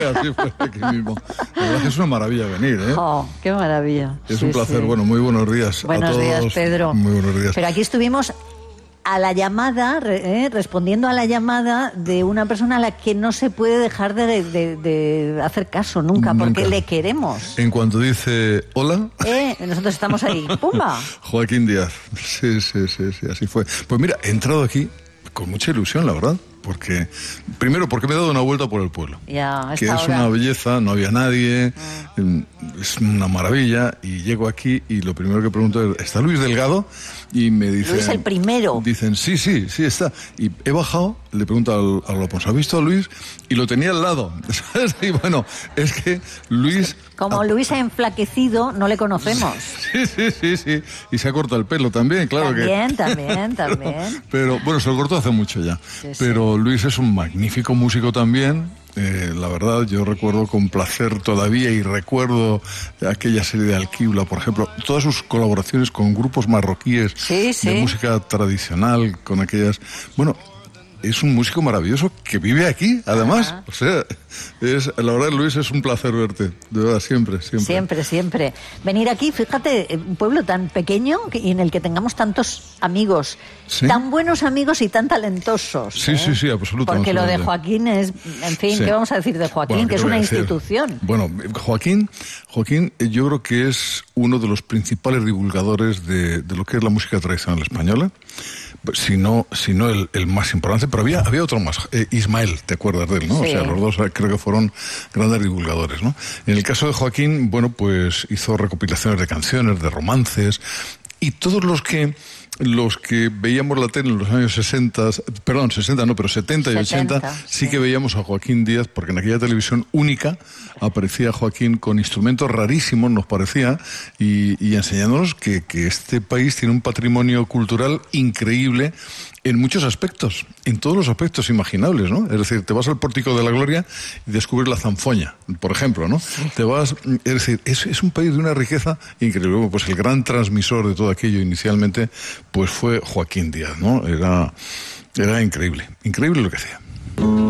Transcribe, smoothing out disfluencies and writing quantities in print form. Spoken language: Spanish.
Así fue aquí mismo. La verdad es que es una maravilla venir, ¿eh? Oh, qué maravilla. Es un placer. Bueno, muy buenos días Buenos a todos. días, Pedro. Muy buenos días. Pero aquí estuvimos a la llamada, respondiendo a la llamada de una persona a la que no se puede dejar de hacer caso nunca, porque le queremos. En cuanto dice hola... Nosotros estamos ahí. ¡Pumba! Joaquín Díaz. Sí, así fue. Pues mira, he entrado aquí con mucha ilusión, la verdad. Porque, primero, porque me he dado una vuelta por el pueblo. Ya, que es una belleza, no había nadie, es una maravilla. Y llego aquí y lo primero que pregunto es, ¿está Luis Delgado? Y me dicen... Luis el primero. Dicen, sí, está. Y he bajado, le pregunto al Alonso, ¿has visto a Luis? Y lo tenía al lado. ¿Sabes? Y bueno, es que Luis... Como Luis ha enflaquecido, no le conocemos. Sí. Y se ha cortado el pelo también, claro También. Pero bueno, se lo cortó hace mucho ya. Pero Luis es un magnífico músico también. La verdad, yo recuerdo con placer todavía y recuerdo aquella serie de Alquibla, por ejemplo, todas sus colaboraciones con grupos marroquíes de música tradicional, con aquellas... Bueno, es un músico maravilloso que vive aquí, además. Ajá. O sea, la verdad, Luis, es un placer verte. De verdad, siempre. Siempre. Venir aquí, fíjate, un pueblo tan pequeño y en el que tengamos tantos amigos, tan buenos amigos y tan talentosos. Sí, absolutamente. Porque lo de Joaquín es, en fin, ¿qué vamos a decir de Joaquín? Bueno, que es una institución. Bueno, Joaquín, yo creo que es uno de los principales divulgadores de lo que es la música tradicional española. Si no el más importante, pero había otro más, Ismael, ¿te acuerdas de él, no? Sí. O sea, los dos creo que fueron grandes divulgadores, ¿no? En el caso de Joaquín, bueno, pues hizo recopilaciones de canciones, de romances, y todos los que veíamos la tele en los años 70 y 80, sí que veíamos a Joaquín Díaz, porque en aquella televisión única aparecía Joaquín con instrumentos rarísimos, nos parecía, y enseñándonos que este país tiene un patrimonio cultural increíble en muchos aspectos, en todos los aspectos imaginables, ¿no? Es decir, te vas al Pórtico de la Gloria y descubres la zanfoña, por ejemplo, ¿no? Es decir, es un país de una riqueza increíble. Pues el gran transmisor de todo aquello inicialmente, pues fue Joaquín Díaz, ¿no? Era increíble lo que hacía.